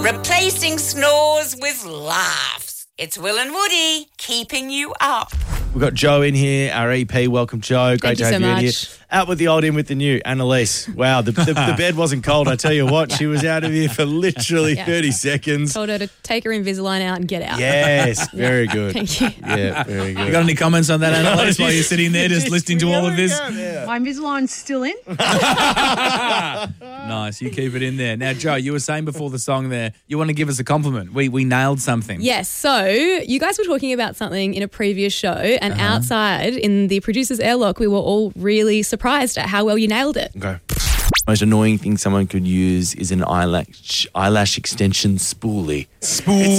Replacing snores with laughs. It's Will and Woody keeping you up. We've got Joe in here, our EP. Welcome, Joe. Great to have you in here. Out with the old, in with the new. Annalise. Wow, the bed wasn't cold. I tell you what, she was out of here for literally 30 seconds. Told her to take her Invisalign out and get out. Yes, very good. Thank you. Yeah, very good. You got any comments on that, Annalise, while you're sitting there just listening to all of this? My Invisalign's still in. Nice, you keep it in there. Now, Joe, you were saying before the song there, you want to give us a compliment. We nailed something. Yes, so you guys were talking about something in a previous show, and outside in the producer's airlock, we were all really surprised at how well you nailed it. Okay. Most annoying thing someone could use is an eyelash extension spoolie. It's a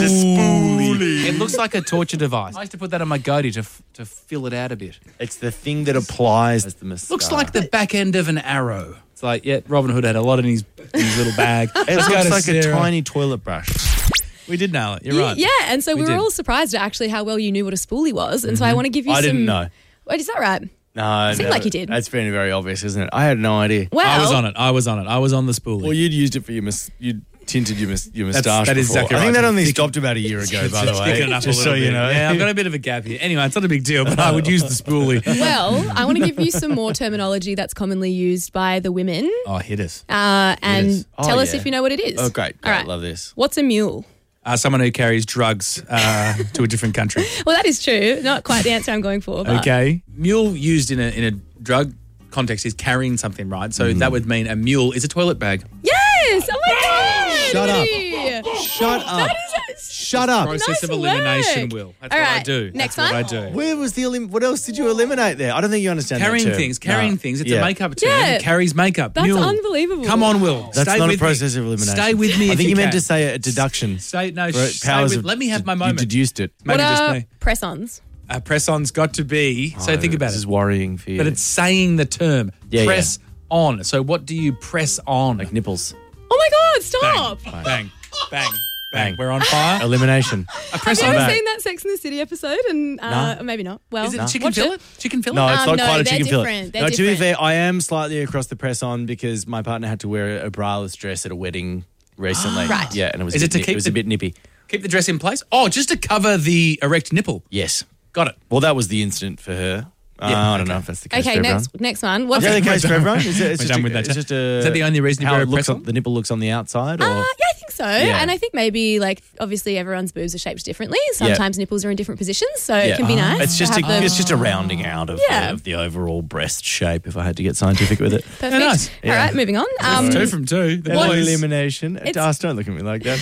spoolie. It looks like a torture device. I used to put that on my goatee to fill it out a bit. It's the thing that applies as the mascara. Looks like the back end of an arrow. It's like, yeah, Robin Hood had a lot in his little bag. It looks like a tiny toilet brush. We did nail it. You're right. Yeah, and so we were did. all surprised at actually how well you knew what a spoolie was, and so I want to give you I some... didn't know. Wait, is that right? No, Seemed like you did. That's been very obvious, isn't it? I had no idea. Well, I was on it. I was on the spoolie. Well, you'd used it for you'd tinted your moustache that is before. exactly I think right. that only stopped about a year ago, by the way. Thicken it up Just a so little you bit. know. Yeah, I've got a bit of a gap here. Anyway, it's not a big deal, but I would use the spoolie. well, I want to give you some more terminology that's commonly used by the women, Oh, hit us. and Yes. Oh, tell us yeah. if you know what it is. Oh, great. All right. Love this. What's a mule? Someone who carries drugs to a different country. Well, that is true. Not quite the answer I'm going for. But Okay. Mule used in a drug context is carrying something, right? So that would mean a mule is a toilet bag. Yes! Oh my God! Shut up. Woody! Shut up. Shut up. Process of Nice elimination, work. Will. That's All what I right, do. next That's one. what I do. Where was the what else did you eliminate there? I don't think you understand Carrying that term. things. It's Yeah. a makeup term. Yeah. It carries makeup. That's Mule. unbelievable. Come on, Will. That's Stay not a with me. process of elimination. Stay with me I if think you meant can. to say a deduction. Stay Powers with, of let me have my moment. You deduced it. Maybe What just are me. press-ons? Press-on's got to be, so think about This it. is worrying for you. But it's saying the term. Yeah, press on. So what do you press on? like nipples. Oh my God, stop! Bang, bang, bang, bang. We're on fire. Elimination. A press Have on you ever back. seen that Sex and the City episode? And No. maybe not. Well, Is it chicken watch fillet? it. Chicken fillet? No, it's not no, quite a they're chicken fillet. different. They're No, to be different. fair, I am slightly across the press on because my partner had to wear a braless dress at a wedding recently. Right. Yeah, and it was Is a it to bit, keep it was the- a bit nippy. Keep the dress in place? Oh, just to cover the erect nipple. Yes. Got it. Well, that was the incident for her. I don't know if that's the case Okay, for everyone. next one. What's Is that the case for everyone? It's We're just done with that. It's just a, Is that the only reason you how wear a it looks press on? the nipple looks on the outside? Or? yeah, I think so. Yeah. And I think maybe, like, obviously everyone's boobs are shaped differently. Sometimes nipples are in different positions, so it can be nice. It's just to have them. it's just a rounding out of, Yeah. of the overall breast shape, if I had to get scientific with it. Perfect. Yeah, nice. All right, moving on. 2 from 2. The boys. Elimination. Das, don't look at me like that.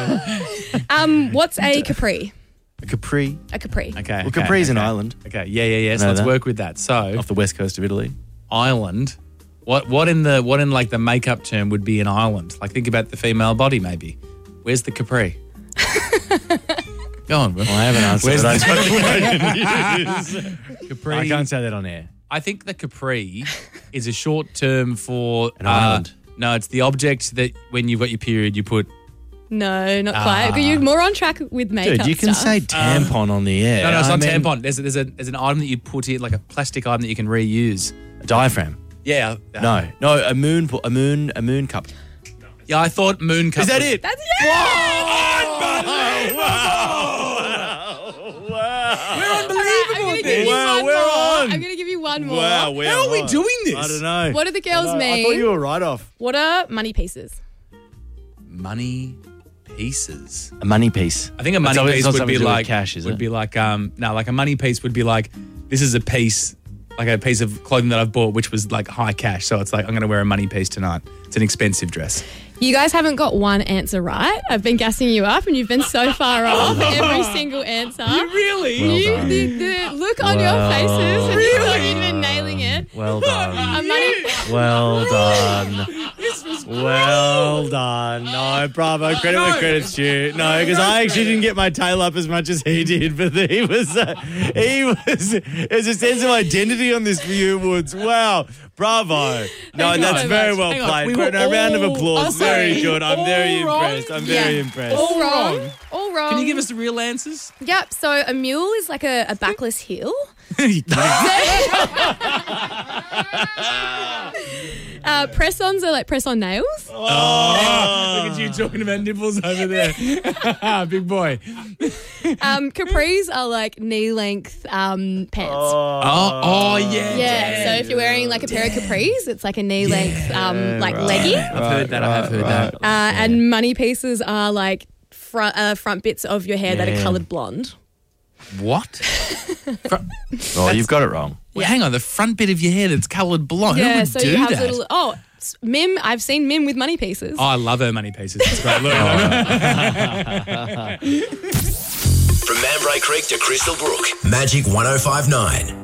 What's a capri? A Capri. A capri. Okay. Well, Capri's an okay. island Okay. Yeah. So Know let's that. work with that. So off the west coast of Italy. island. What in like the makeup term would be an island? Like think about the female body maybe. Where's the capri? Go on, Will. Well, I haven't answered Where's it. Capri. I can't say that on air. I think the capri is a short term for An island. No, it's the object that when you've got your period you put. No, not quite. You're more on track with makeup Dude, you can stuff. say tampon on the air. No, it's I not mean, tampon. There's an item that you put in, like a plastic item that you can reuse. A diaphragm. Yeah. No, a moon cup. Yeah, I thought moon cup. Is that was- it? That's We're unbelievable. Wow, we're on. I'm going to give you one more. Wow, we're How are we on. doing this? I don't know. What do the girls I mean? thought you were right off. What are money pieces? Money pieces. A money piece. I think a money It's piece not would something be to do with like cash, is would it? be like like a money piece would be like this is a piece, like a piece of clothing that I've bought which was like high cash. So it's like I'm going to wear a money piece tonight. It's an expensive dress. You guys haven't got one answer right. I've been gassing you up and you've been so far off every single answer. Really? Well done. The look on your Well faces. Really? You've been nailing it. Well done. A money... Well done. Well done. No, bravo. Credit where credit's due. No, because I actually didn't get my tail up as much as he did, but there's a sense of identity on this for you, Woods. Wow. Bravo. No, Thank you that's so very much. well Hang on, played. we were A round of all- applause. oh, sorry. Very good. I'm All very wrong? impressed. I'm very impressed. All wrong. wrong. All wrong. Can you give us the real answers? Yep. So a mule is like a backless heel. Press-ons are like press-on nails. Oh, look at you talking about nipples over there. Big boy. Capris are like knee-length pants. Oh, yeah. Yeah. So if you're wearing like a pair of capris, it's like a knee-length like leggy. I've heard that. I have heard that. And money pieces are like front bits of your hair that are coloured blonde. What? Oh, you've got it wrong. Well, hang on. The front bit of your hair that's coloured blonde. Who would so do you have that? little. Mim. I've seen Mim with money pieces. Oh, I love her money pieces. It's great. Look. From Mambray Creek to Crystal Brook, Magic 105.9.